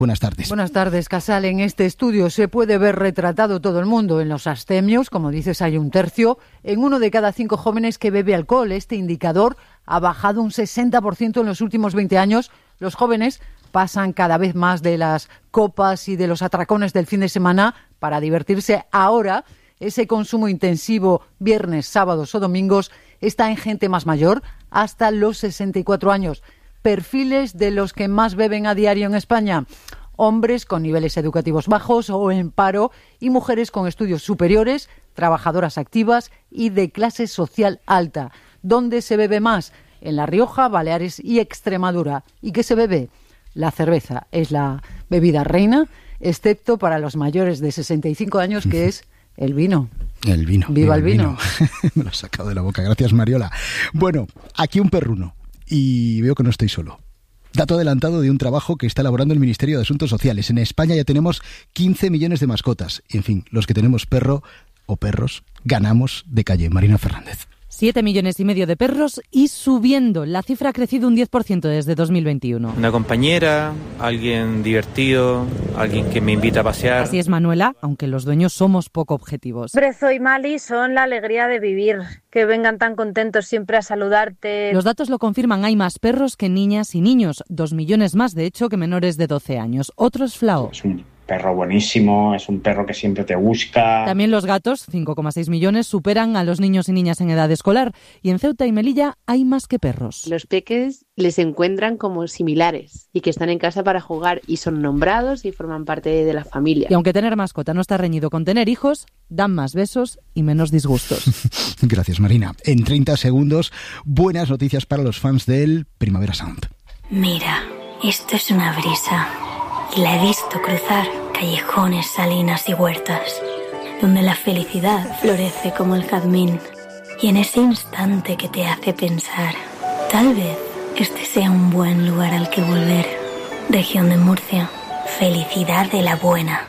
Buenas tardes. Buenas tardes, Casal. En este estudio se puede ver retratado todo el mundo. En los abstemios, como dices, hay 1/3. En 1 de cada 5 jóvenes que bebe alcohol. Este indicador ha bajado un 60% en los últimos 20 años. Los jóvenes pasan cada vez más de las copas y de los atracones del fin de semana para divertirse. Ahora, ese consumo intensivo viernes, sábados o domingos está en gente más mayor, hasta los 64 años. Perfiles de los que más beben a diario en España: hombres con niveles educativos bajos o en paro y mujeres con estudios superiores, trabajadoras activas y de clase social alta. ¿Dónde se bebe más? En La Rioja, Baleares y Extremadura. ¿Y qué se bebe? La cerveza es la bebida reina, excepto para los mayores de 65 años, que es el vino. El vino. ¡Viva el vino! Me lo has sacado de la boca. Gracias, Mariola. Bueno, aquí un perruno. Y veo que no estoy solo. Dato adelantado de un trabajo que está elaborando el Ministerio de Asuntos Sociales. En España ya tenemos 15 millones de mascotas. Y, en fin, los que tenemos perro o perros ganamos de calle. Marina Fernández. 7,5 millones de perros y subiendo. La cifra ha crecido un 10% desde 2021. Una compañera, alguien divertido, alguien que me invita a pasear. Así es Manuela, aunque los dueños somos poco objetivos. Brezo y Mali son la alegría de vivir. Que vengan tan contentos siempre a saludarte. Los datos lo confirman, hay más perros que niñas y niños. 2 millones más, de hecho, que menores de 12 años. Otro es Flao. Es un perro buenísimo, es un perro que siempre te busca. También los gatos, 5,6 millones, superan a los niños y niñas en edad escolar. Y en Ceuta y Melilla hay más que perros. Los peques les encuentran como similares y que están en casa para jugar y son nombrados y forman parte de la familia. Y aunque tener mascota no está reñido con tener hijos, dan más besos y menos disgustos. Gracias, Marina. En 30 segundos, buenas noticias para los fans del Primavera Sound. Mira, esto es una brisa. Y la he visto cruzar callejones, salinas y huertas, donde la felicidad florece como el jazmín. Y en ese instante que te hace pensar, tal vez este sea un buen lugar al que volver. Región de Murcia, felicidad de la buena.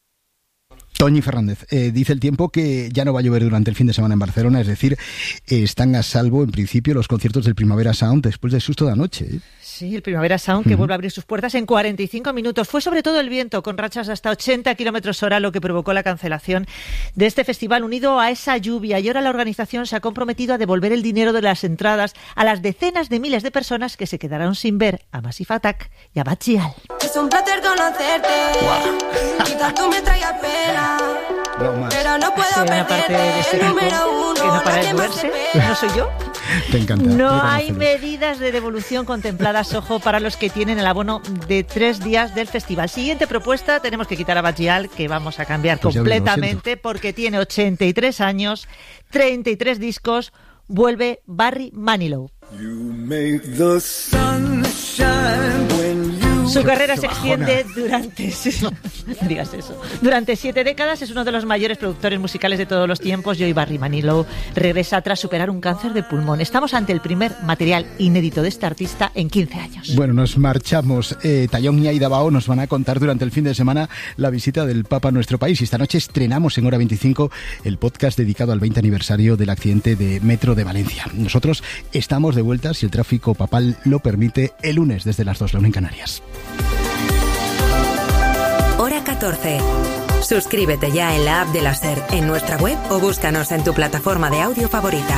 Toñi Fernández, dice el tiempo que ya no va a llover durante el fin de semana en Barcelona, es decir, están a salvo en principio los conciertos del Primavera Sound después del susto de anoche. Sí, el Primavera Sound que vuelve a abrir sus puertas en 45 minutos. Fue sobre todo el viento, con rachas de hasta 80 km/h, lo que provocó la cancelación de este festival, unido a esa lluvia. Y ahora la organización se ha comprometido a devolver el dinero de las entradas a las decenas de miles de personas que se quedaron sin ver a Massive Attack y a Bad Gyal. Es un placer conocerte. Quizás tú me traigas pena, pero no puedo una parte de este equipo que no para de moverse. ¿No soy yo? Te encanta. No hay medidas de devolución contempladas, ojo, para los que tienen el abono de 3 días del festival. Siguiente propuesta, tenemos que quitar a Bad Gyal, que vamos a cambiar completamente, porque tiene 83 años, 33 discos, vuelve Barry Manilow. Su carrera se extiende durante 7 décadas. Es uno de los mayores productores musicales de todos los tiempos. Y hoy Barry Manilow regresa tras superar un cáncer de pulmón. Estamos ante el primer material inédito de este artista en 15 años. Bueno, nos marchamos. Tayón y Aida Bao nos van a contar durante el fin de semana la visita del Papa a nuestro país. Y esta noche estrenamos en Hora 25 el podcast dedicado al 20 aniversario del accidente de Metro de Valencia. Nosotros estamos de vuelta, si el tráfico papal lo permite, el lunes desde las 2, la 1 en Canarias. Hora 14. Suscríbete ya en la app de la SER, en nuestra web o búscanos en tu plataforma de audio favorita.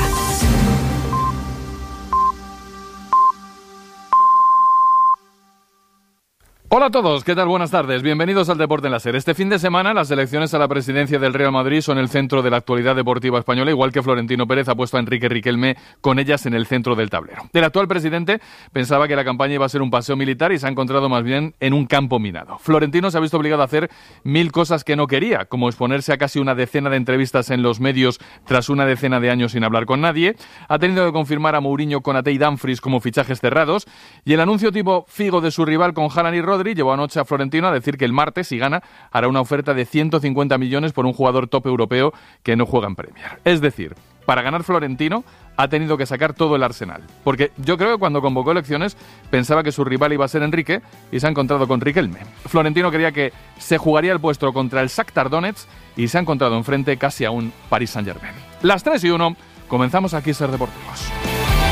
Hola a todos, ¿qué tal? Buenas tardes, bienvenidos al Deporte en la SER. Este fin de semana las elecciones a la presidencia del Real Madrid son el centro de la actualidad deportiva española, igual que Florentino Pérez ha puesto a Enrique Riquelme con ellas en el centro del tablero. El actual presidente pensaba que la campaña iba a ser un paseo militar y se ha encontrado más bien en un campo minado. Florentino se ha visto obligado a hacer 1000 cosas que no quería, como exponerse a casi una decena de entrevistas en los medios tras una decena de años sin hablar con nadie, ha tenido que confirmar a Mourinho, Konaté y Dumfries como fichajes cerrados, y el anuncio tipo Figo de su rival con Haaland y Rodri llevó anoche a Florentino a decir que el martes, si gana, hará una oferta de 150 millones por un jugador top europeo que no juega en Premier. Es decir, para ganar Florentino ha tenido que sacar todo el arsenal. Porque yo creo que cuando convocó elecciones pensaba que su rival iba a ser Enrique y se ha encontrado con Riquelme. Florentino creía que se jugaría el puesto contra el Shakhtar Donetsk y se ha encontrado enfrente casi a un Paris Saint-Germain. Las 3:01, comenzamos aquí SER Deportivos.